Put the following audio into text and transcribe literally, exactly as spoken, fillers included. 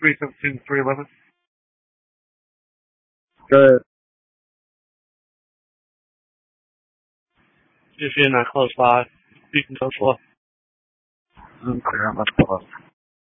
three seventeen, three eleven. Good. If you're not close by, you can go slow. I'm clear. I'm not close.